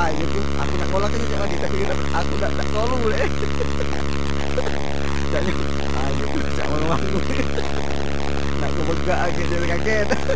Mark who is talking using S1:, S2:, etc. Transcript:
S1: gitu aku nak kolak aja lagi tapi aku nak kolak boleh jangan ayo jangan wangu nak kau begak aja jadi kaget